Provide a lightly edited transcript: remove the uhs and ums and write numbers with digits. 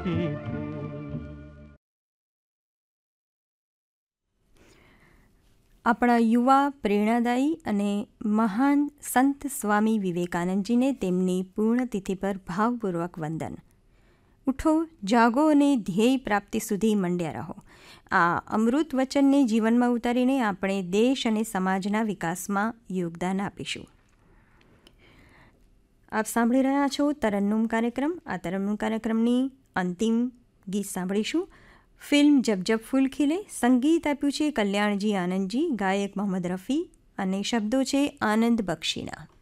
આપણા યુવા પ્રેરણાદાયી અને મહાન સંત સ્વામી વિવેકાનંદજીને તેમની પૂર્ણતિથિ પર ભાવપૂર્વક વંદન. ઉઠો, જાગો અને ધ્યેય પ્રાપ્તિ સુધી મંડ્યા રહો. આ અમૃત વચનને જીવનમાં ઉતારીને આપણે દેશ અને સમાજના વિકાસમાં યોગદાન આપીશું. આપ સાંભળી રહ્યા છો તરન્નુમ કાર્યક્રમ. આ તરન્નુમ કાર્યક્રમની અંતિમ ગીત સાંભળીશું. ફિલ્મ જબ જબ ફૂલ ખીલે. સંગીત આપ્યું છે કલ્યાણજી આનંદજી, ગાયક મોહમ્મદ રફી અને શબ્દો છે આનંદ બક્ષીના.